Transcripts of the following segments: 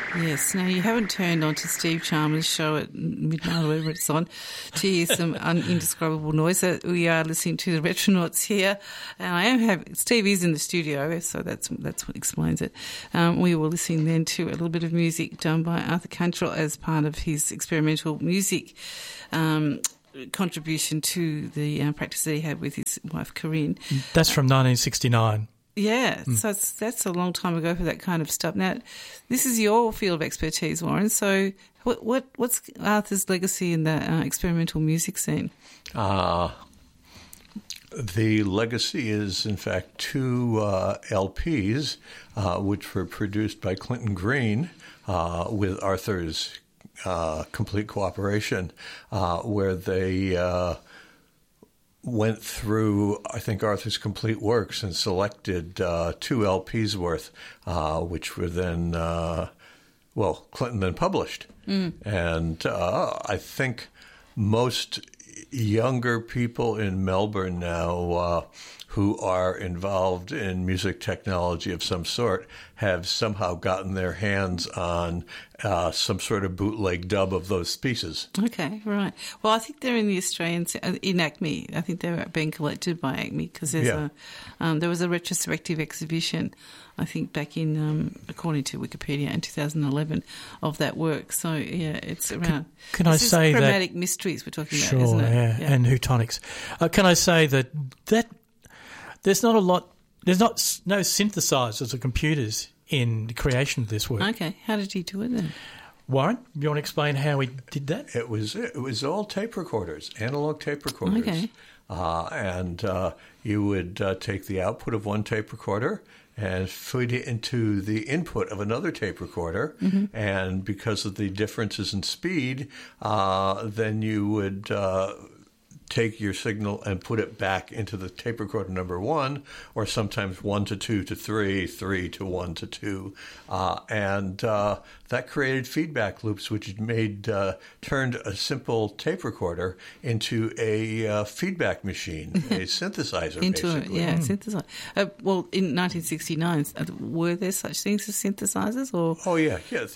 Yes. Now, you haven't turned on to Steve Chalmers' show at midnight or whatever it's on to hear some indescribable noise. We are listening to the Retronauts here. And Steve is in the studio, so that's what explains it. We were listening then to a little bit of music done by Arthur Cantrell as part of his experimental music contribution to the practice that he had with his wife, Corinne. That's from 1969. Yeah, so that's a long time ago for that kind of stuff. Now, this is your field of expertise, Warren. So what's Arthur's legacy in the experimental music scene? The legacy is, in fact, 2 LPs, which were produced by Clinton Green with Arthur's complete cooperation, where they went through, I think, Arthur's complete works and selected 2 LPs worth, which were then, Clinton then published. And I think most younger people in Melbourne now who are involved in music technology of some sort have somehow gotten their hands on some sort of bootleg dub of those pieces. Okay, right. Well, I think they're in the Australian, in ACME. I think they're being collected by ACME because there was a retrospective exhibition, I think back in, according to Wikipedia, in 2011 of that work. So, yeah, it's around. Can I say that? Chromatic mysteries we're talking about, isn't it? Yeah, and Hootonics. Can I say that there's not a lot, there's no synthesizers or computers in the creation of this work. Okay, how did he do it then? Warren, you want to explain how he did that? It was all tape recorders, analog tape recorders. Okay. And you would take the output of one tape recorder and feed it into the input of another tape recorder. Mm-hmm. And because of the differences in speed, then you would take your signal and put it back into the tape recorder number 1, or sometimes 1 to 2 to 3, 3 to 1 to 2. And that created feedback loops, which turned a simple tape recorder into a feedback machine, a synthesizer, basically. Synthesizer. Well, in 1969, were there such things as synthesizers? Or? Oh, yeah.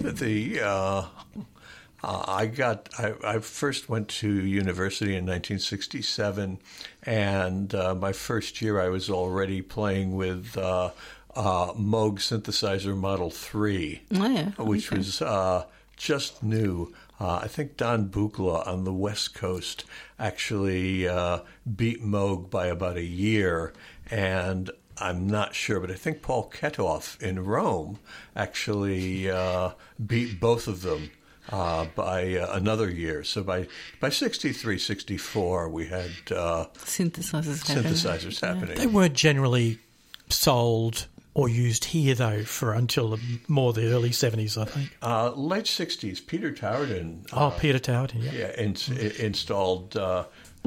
I first went to university in 1967, and my first year I was already playing with Moog synthesizer Model 3, which was just new. I think Don Buchla on the West Coast actually beat Moog by about a year, and I'm not sure, but I think Paul Ketoff in Rome actually beat both of them by another year. So by 63, 64, we had synthesizers happening. They weren't generally sold or used here, though, for until the early 70s, I think. Late 60s, Peter Towerton. Peter Towerton, yeah. Yeah, installed a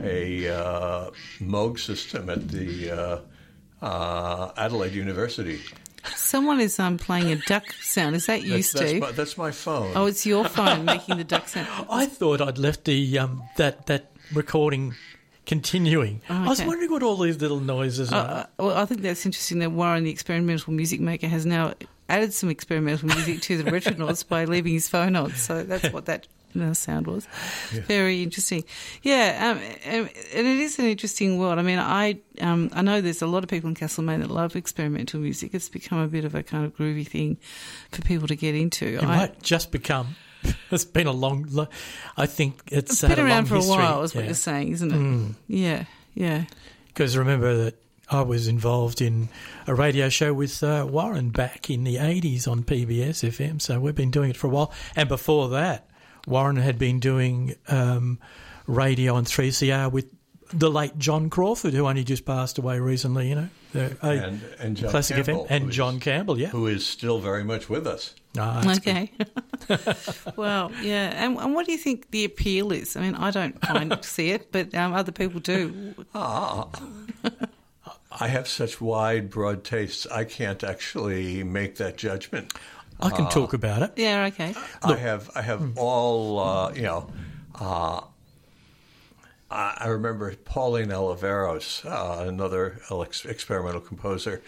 Moog system at the Adelaide University. Someone is playing a duck sound. Is that you, Steve? That's my phone. Oh, it's your phone making the duck sound. I thought I'd left the that recording continuing. Oh, okay. I was wondering what all these little noises are. Well, I think that's interesting that Warren, the experimental music maker, has now added some experimental music to the Retronauts by leaving his phone on. So that's what that sound was. Yeah. Very interesting. Yeah, and it is an interesting world. I mean, I know there's a lot of people in Castlemaine that love experimental music. It's become a bit of a kind of groovy thing for people to get into. It might just become. It's been a long. I think it's been around for a while, is what you're saying, isn't it? Mm. Yeah. Because remember that I was involved in a radio show with Warren back in the 80s on PBS FM, so we've been doing it for a while. And before that, Warren had been doing radio on 3CR with the late John Crawford, who only just passed away recently, and John Classic Campbell, FM, and John Campbell, who is still very much with us. Okay. Well, yeah. And what do you think the appeal is? I mean, I don't see it, but other people do. I have such wide, broad tastes. I can't actually make that judgment. I can talk about it. Yeah, okay. Look, I have all, I remember Pauline Oliveros, another experimental composer.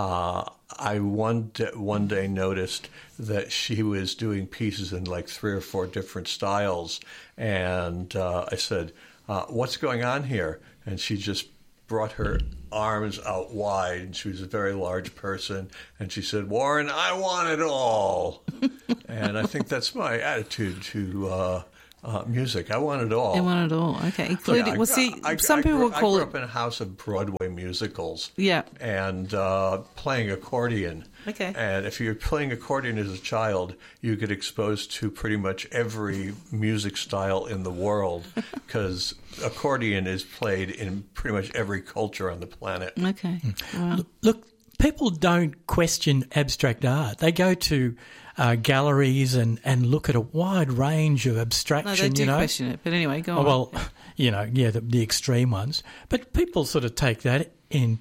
I one day noticed that she was doing pieces in like 3 or 4 different styles, and I said, "What's going on here?" And she just brought her arms out wide, and she was a very large person, and she said, "Warren, I want it all." And I think that's my attitude to music. I want it all. I want it all. Okay, including. Some people will call I grew up in a house of Broadway musicals. Yeah. And playing accordion. Okay. And if you're playing accordion as a child, you get exposed to pretty much every music style in the world, because accordion is played in pretty much every culture on the planet. Okay. Wow. Look, people don't question abstract art. They go to galleries and look at a wide range of abstraction. No, they do question it. But anyway, go on. Well, the extreme ones. But people sort of take that in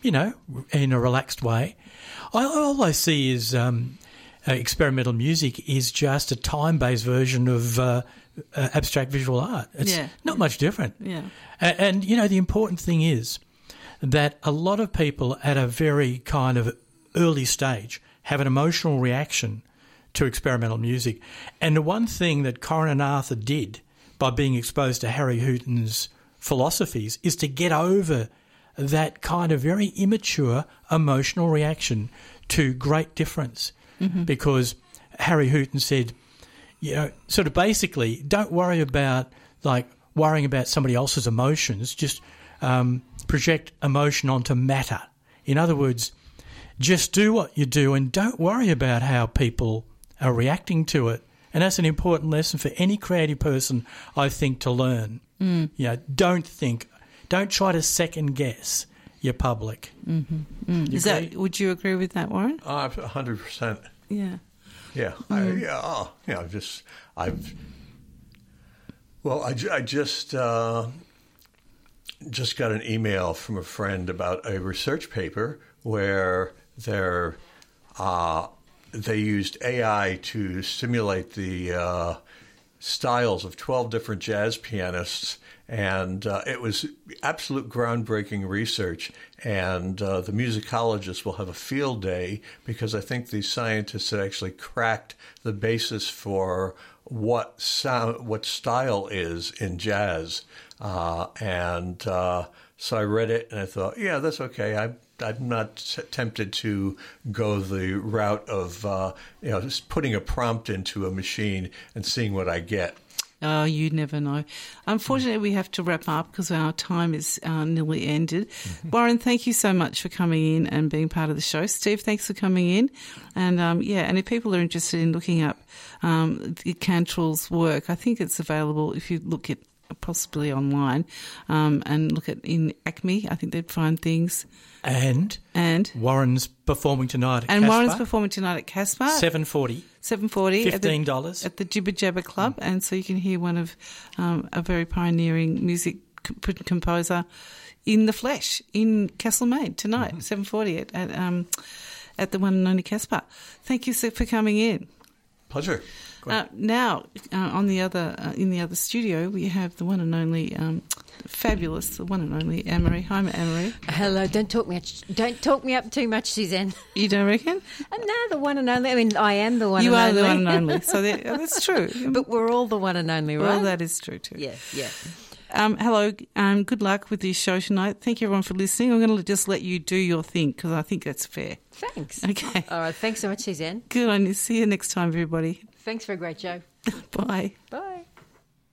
a relaxed way. All I see is experimental music is just a time-based version of abstract visual art. It's not much different. Yeah. And the important thing is that a lot of people at a very kind of early stage have an emotional reaction to experimental music. And the one thing that Corin and Arthur did by being exposed to Harry Hooton's philosophies is to get over that kind of very immature emotional reaction to great difference. Mm-hmm. Because Harry Hooton said, sort of basically, don't worry about worrying about somebody else's emotions, just project emotion onto matter. In other words, just do what you do and don't worry about how people are reacting to it. And that's an important lesson for any creative person, I think, to learn. Mm. Don't try to second guess your public. Mm-hmm. Mm. Would you agree with that, Warren? 100%. Yeah. Yeah. Mm. I just got an email from a friend about a research paper where they used AI to simulate the styles of 12 different jazz pianists, and it was absolute groundbreaking research. And the musicologists will have a field day, because I think these scientists had actually cracked the basis for what style is in jazz. So I read it and I thought, yeah, that's okay. I'm not tempted to go the route of just putting a prompt into a machine and seeing what I get. Oh, you never know. Unfortunately, we have to wrap up because our time is nearly ended. Mm-hmm. Warren, thank you so much for coming in and being part of the show. Steve, thanks for coming in. And and if people are interested in looking up Cantrell's work, I think it's available if you look at possibly online and look at in ACME. I think they'd find things. And Warren's performing tonight at Caspar. And Warren's performing tonight at Caspar. $7.40. $15 at the Jibber Jabber Club, and so you can hear one of a very pioneering music composer in the flesh in Castlemaine tonight, 7:40 at the one and only Caspar. Thank you for coming in. Pleasure. Now, in the other studio, we have the one and only fabulous, the one and only Anne-Marie. Hi, Anne-Marie. Hello. Don't talk me up too much, Suzanne. You don't reckon? No, the one and only. I mean, I am the one and only. You are the one and only. So that's true. But we're all the one and only, right? Well, that is true too. Yeah. Hello. Good luck with your show tonight. Thank you, everyone, for listening. I'm going to just let you do your thing because I think that's fair. Thanks. Okay. All right. Thanks so much, Suzanne. Good on you. See you next time, everybody. Thanks for a great show. Bye. Bye.